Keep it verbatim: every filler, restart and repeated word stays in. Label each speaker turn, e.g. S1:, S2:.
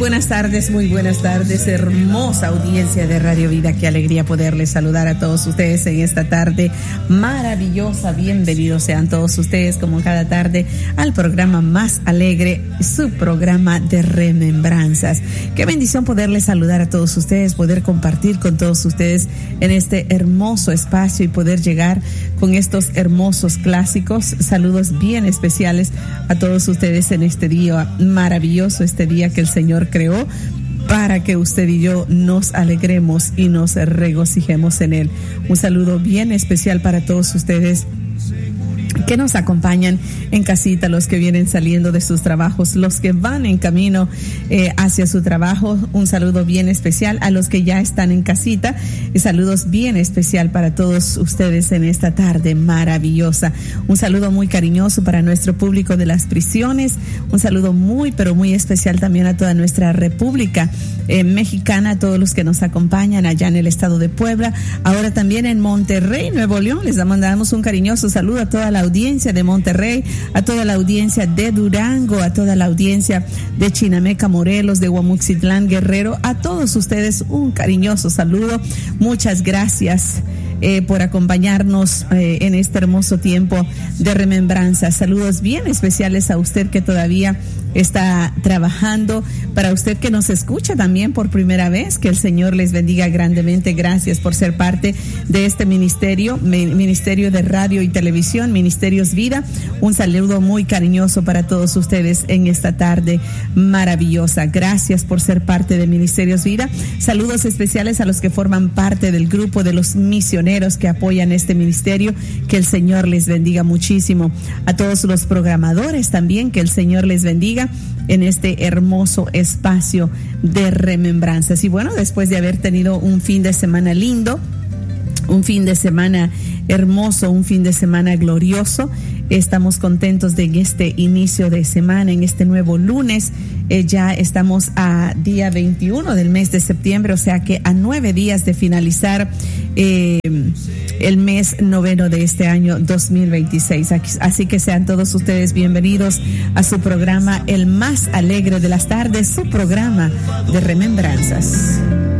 S1: buenas tardes, muy buenas tardes, hermosa audiencia de Radio Vida. Qué alegría poderles saludar a todos ustedes en esta tarde maravillosa. Bienvenidos sean todos ustedes, como cada tarde, al programa más alegre, su programa de remembranzas. Qué bendición poderles saludar a todos ustedes, poder compartir con todos ustedes en este hermoso espacio y poder llegar con estos hermosos clásicos. Saludos bien especiales a todos ustedes en este día maravilloso, este día que el Señor creó para que usted y yo nos alegremos y nos regocijemos en él. Un saludo bien especial para todos ustedes que nos acompañan en casita, los que vienen saliendo de sus trabajos, los que van en camino eh, hacia su trabajo. Un saludo bien especial a los que ya están en casita y saludos bien especial para todos ustedes en esta tarde maravillosa. Un saludo muy cariñoso para nuestro público de las prisiones, un saludo muy pero muy especial también a toda nuestra República eh, Mexicana, a todos los que nos acompañan allá en el estado de Puebla, ahora también en Monterrey, Nuevo León. Les mandamos un cariñoso saludo a toda la audiencia de Monterrey, a toda la audiencia de Durango, a toda la audiencia de Chinameca, Morelos, de Guamuxitlán, Guerrero. A todos ustedes un cariñoso saludo. Muchas gracias eh, por acompañarnos eh, en este hermoso tiempo de remembranza. Saludos bien especiales a usted que todavía está trabajando, para usted que nos escucha también por primera vez, que el Señor les bendiga grandemente. Gracias por ser parte de este ministerio, Ministerio de Radio y Televisión, Ministerios Vida. Un saludo muy cariñoso para todos ustedes en esta tarde maravillosa. Gracias por ser parte de Ministerios Vida. Saludos especiales a los que forman parte del grupo de los misioneros que apoyan este ministerio. Que el Señor les bendiga muchísimo. A todos los programadores también, que el Señor les bendiga en este hermoso espacio de remembranzas. Y bueno, después de haber tenido un fin de semana lindo, un fin de semana hermoso, un fin de semana glorioso, estamos contentos de este inicio de semana, en este nuevo lunes. Eh, ya estamos a día veintiuno del mes de septiembre, o sea que a nueve días de finalizar eh, el mes noveno de este año dos mil veintiséis. Así que sean todos ustedes bienvenidos a su programa, el más alegre de las tardes, su programa de remembranzas.